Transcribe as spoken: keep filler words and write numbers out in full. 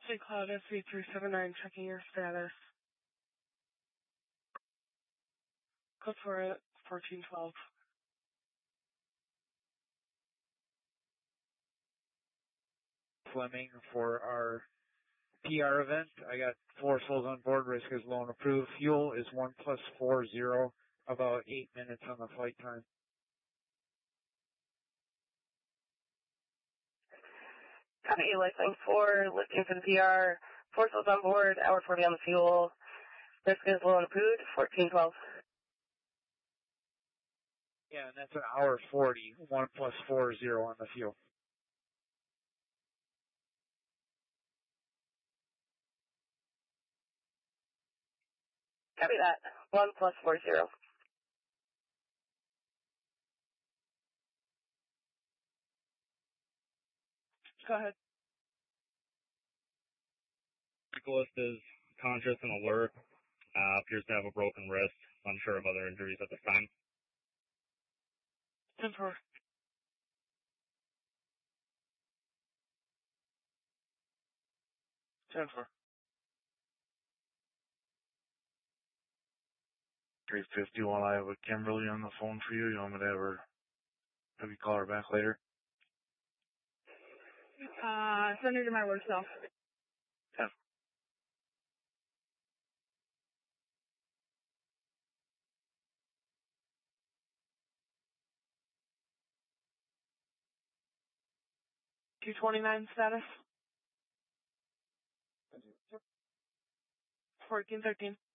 Saint Cloud S V three seven nine, checking your status. Go for it, fourteen twelve. Fleming for our P R event. I got four souls on board. Risk is low and approved. Fuel is one plus four zero. About eight minutes on the flight time. Copy, Lifeline four, lifting for the P R. Four souls on board, hour forty on the fuel. Risk is low and approved, fourteen twelve. Yeah, and that's an hour forty. One plus four zero on the fuel. Copy that. One plus four zero. Go ahead. Nicholas is conscious and alert. Uh, appears to have a broken wrist. Unsure of other injuries at this time. ten four. ten four. three fifty while I have a Kimberly on the phone for you. You want me to have her, have you call her back later? Uh, send her to my work cell. ten. two twenty-nine status. fourteen thirteen.